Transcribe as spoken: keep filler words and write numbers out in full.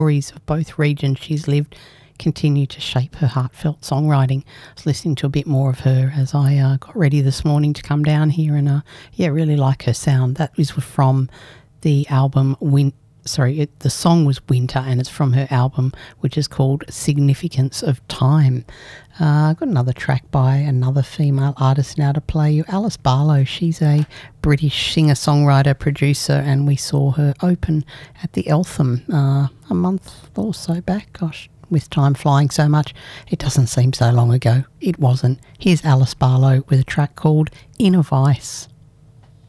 stories of both regions she's lived continue to shape her heartfelt songwriting. I was listening to a bit more of her as I uh, got ready this morning to come down here, and uh, yeah, really like her sound. That was from the album Win. Sorry, it, the song was Winter, and it's from her album, which is called Significance of Time. Uh, I've got another track by another female artist now to play you, Alice Barlow. She's a British singer-songwriter, producer, and we saw her open at the Eltham uh, a month or so back. Gosh, with time flying so much, it doesn't seem so long ago. It wasn't. Here's Alice Barlow with a track called Inner Vice.